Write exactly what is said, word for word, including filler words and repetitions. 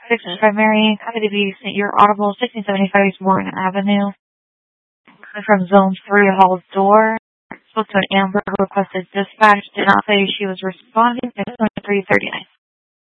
Six Primary, copy to be sent your audible sixteen seventy-five East Morton Avenue. From Zone three, Hall's Door. Spoke to an Amber who requested dispatch. Did not say she was responding. It's twenty-three thirty-nine.